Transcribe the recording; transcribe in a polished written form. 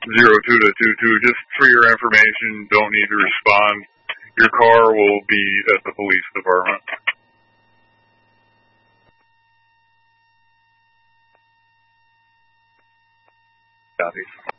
02 to 22. Just for your information, don't need to respond. Your car will be at the police department. Copy.